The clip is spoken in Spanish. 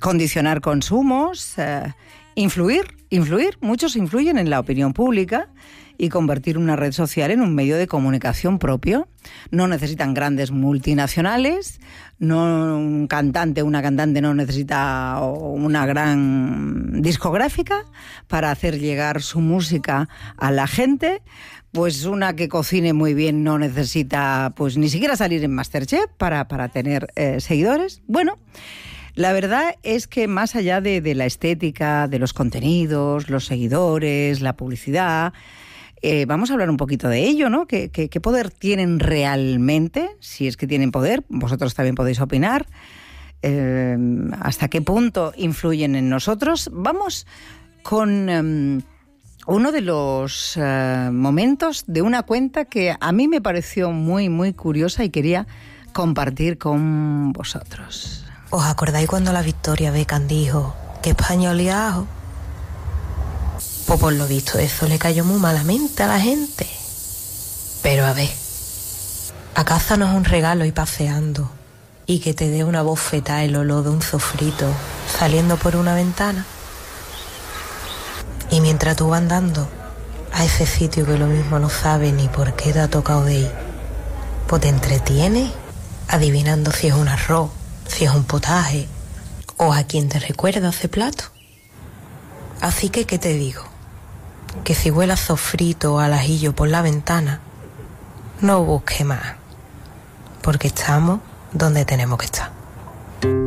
condicionar consumos, influir, muchos influyen en la opinión pública y convertir una red social en un medio de comunicación propio. No necesitan grandes multinacionales, una cantante no necesita una gran discográfica para hacer llegar su música a la gente. Pues una que cocine muy bien no necesita pues ni siquiera salir en MasterChef para tener seguidores. Bueno, la verdad es que más allá de la estética, de los contenidos, los seguidores, la publicidad, vamos a hablar un poquito de ello, ¿no? ¿Qué poder tienen realmente? Si es que tienen poder, vosotros también podéis opinar. ¿Hasta qué punto influyen en nosotros? Vamos con uno de los momentos de una cuenta que a mí me pareció muy, muy curiosa y quería compartir con vosotros. ¿Os acordáis cuando la Victoria Beckham dijo que España olía a ajo? Pues por lo visto eso le cayó muy malamente a la gente. Pero a ver, ¿acaso no es un regalo ir paseando y que te dé una bofetada el olor de un sofrito saliendo por una ventana? Y mientras tú vas andando a ese sitio que lo mismo no sabes ni por qué te ha tocado de ir, pues te entretienes adivinando si es un arroz, si es un potaje o a quién te recuerda ese plato. Así que, ¿qué te digo? Que si huele a sofrito o al ajillo por la ventana, no busques más, porque estamos donde tenemos que estar.